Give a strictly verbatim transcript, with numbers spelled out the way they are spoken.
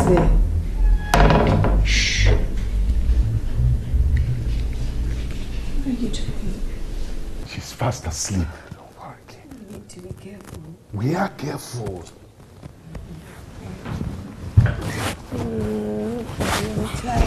there? Shh. What are you doing? She's fast asleep. Don't worry. You need to be careful. We are careful. Mm, I'm tired.